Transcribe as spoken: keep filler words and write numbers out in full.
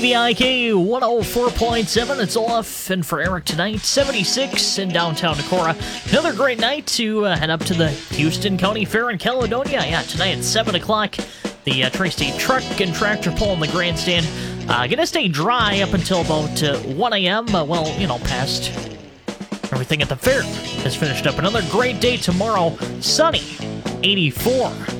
V I K one oh four point seven, it's Olaf, and for Eric tonight, seventy-six in downtown Decorah. Another great night to uh, head up to the Houston County Fair in Caledonia. Yeah, tonight at seven o'clock, the uh, Tri-State Truck and Tractor Pull in the grandstand. Uh, gonna stay dry up until about uh, one a.m., uh, well, you know, past everything at the fair has finished up. Another great day tomorrow, sunny, eighty-four.